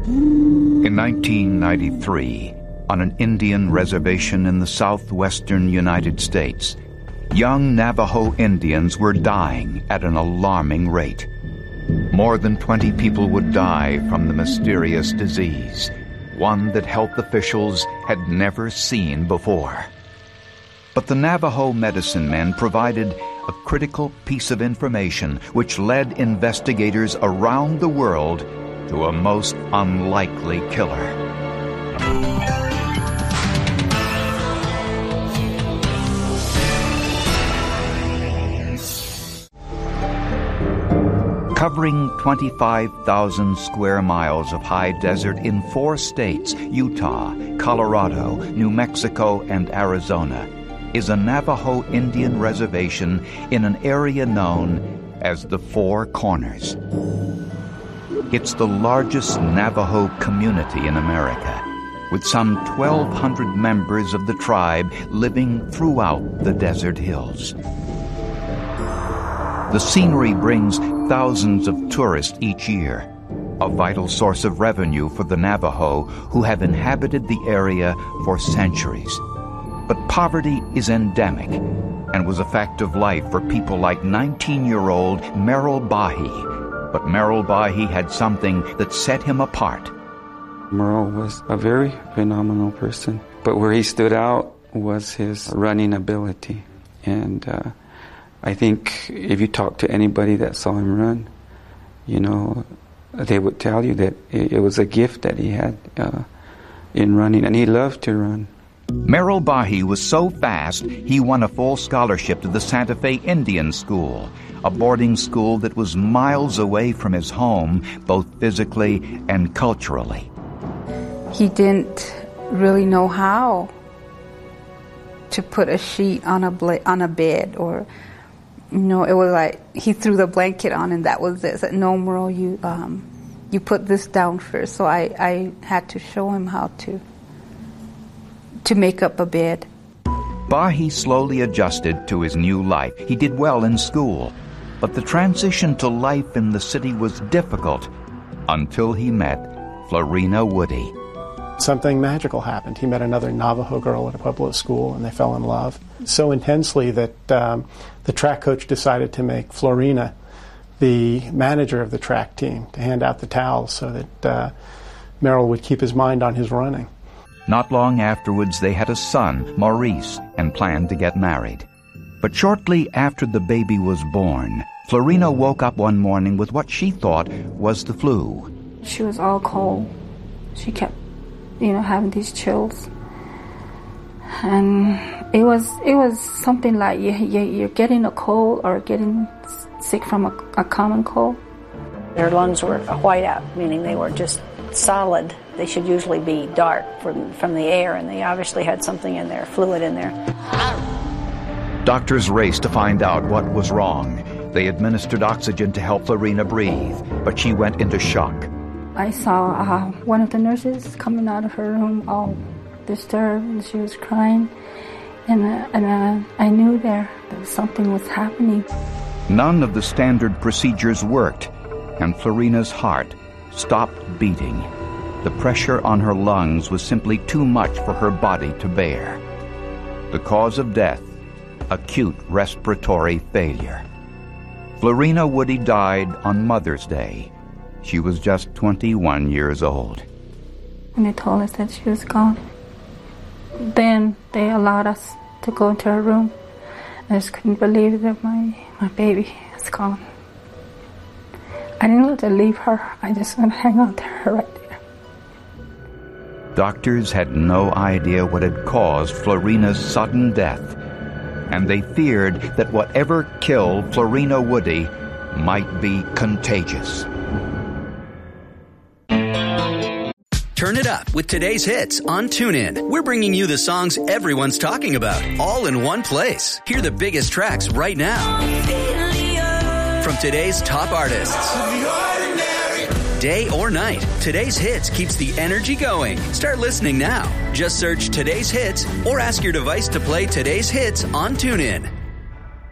In 1993, on an Indian reservation in the southwestern United States, young Navajo Indians were dying at an alarming rate. More than 20 people would die from the mysterious disease, one that health officials had never seen before. But the Navajo medicine men provided a critical piece of information which led investigators around the world to a most unlikely killer. Covering 25,000 square miles of high desert in 4 states, Utah, Colorado, New Mexico, and Arizona, is a Navajo Indian reservation in an area known as the Four Corners. It's the largest Navajo community in America, with some 1,200 members of the tribe living throughout the desert hills. The scenery brings thousands of tourists each year, a vital source of revenue for the Navajo who have inhabited the area for centuries. But poverty is endemic and was a fact of life for people like 19-year-old Merrill Bahi. But Merrill Bahi had something that set him apart. Merrill was a very phenomenal person, but where he stood out was his running ability. And I think if you talk to anybody that saw him run, you know, they would tell you that it was a gift that he had in running, and he loved to run. Merrill Bahi was so fast, he won a full scholarship to the Santa Fe Indian School, a boarding school that was miles away from his home, both physically and culturally. He didn't really know how to put a sheet on a bed, or, you know, it was like he threw the blanket on and that was it. He said, "No, Merle, you put this down first." So I had to show him how to make up a bed. Bahi slowly adjusted to his new life. He did well in school, but the transition to life in the city was difficult until he met Florina Woody. Something magical happened. He met another Navajo girl at a Pueblo school, and they fell in love so intensely that the track coach decided to make Florina the manager of the track team, to hand out the towels so that Merrill would keep his mind on his running. Not long afterwards, they had a son, Maurice, and planned to get married. But shortly after the baby was born, Florina woke up one morning with what she thought was the flu. She was all cold. She kept, having these chills. And it was something like you're getting a cold or getting sick from a common cold. Their lungs were white out, meaning they were just solid. They should usually be dark from the air, and they obviously had something in there, fluid in there. Doctors raced to find out what was wrong. They administered oxygen to help Florina breathe, but she went into shock. I saw one of the nurses coming out of her room all disturbed, and she was crying, and I knew that something was happening. None of the standard procedures worked, and Florina's heart stopped beating. The pressure on her lungs was simply too much for her body to bear. The cause of death, acute respiratory failure. Florina Woody died on Mother's Day. She was just 21 years old. When they told us that she was gone, then they allowed us to go into her room. I just couldn't believe that my baby is gone. I didn't want to leave her. I just want to hang on to her right there. Doctors had no idea what had caused Florina's sudden death, and they feared that whatever killed Florina Woody might be contagious. Turn it up with today's hits on TuneIn. We're bringing you the songs everyone's talking about, all in one place. Hear the biggest tracks right now from today's top artists. Day or night, today's hits keeps the energy going. Start listening now. Just search today's hits or ask your device to play today's hits on TuneIn.